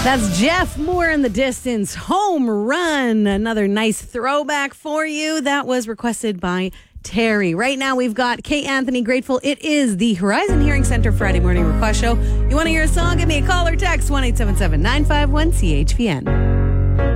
That's Jeff Moore in the Distance, Home Run. Another nice throwback for you. That was requested by Terry. Right now we've got Kate Anthony, Grateful. It is the Horizon Hearing Center Friday morning request show. You want to hear a song? Give me a call or text 1-877-951-CHPN.